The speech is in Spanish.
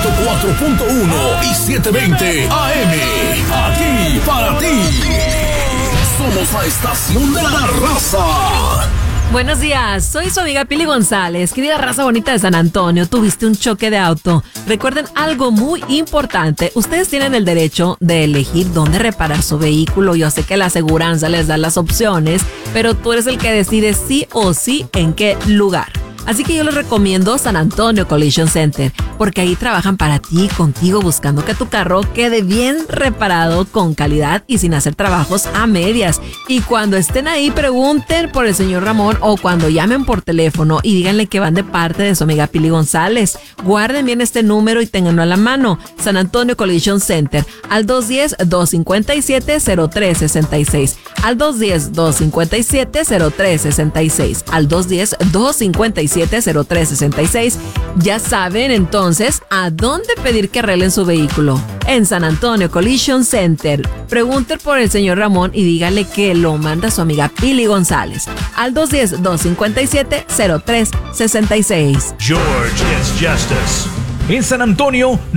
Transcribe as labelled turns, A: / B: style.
A: 104.1 y 720 AM. Aquí para ti. Somos la estación de la raza.
B: Buenos días, soy su amiga Pili González. Querida raza bonita de San Antonio, tuviste un choque de auto. Recuerden algo muy importante, ustedes tienen el derecho de elegir dónde reparar su vehículo. Yo sé que la aseguranza les da las opciones, pero tú eres el que decide sí o sí en qué lugar. Así que yo les recomiendo San Antonio Collision Center, porque ahí trabajan para ti, contigo, buscando que tu carro quede bien reparado, con calidad y sin hacer trabajos a medias. Y cuando estén ahí, pregunten por el señor Ramón o cuando llamen por teléfono y díganle que van de parte de su amiga Pili González. Guarden bien este número y ténganlo a la mano. San Antonio Collision Center, al 210-257-0366. Al 210-257-0366. Al 210-257-0366. Ya saben entonces a dónde pedir que arreglen su vehículo. En San Antonio Collision Center. Pregunten por el señor Ramón y dígale que lo manda su amiga Pili González. Al 210-257-0366.
C: George is Justice. En San Antonio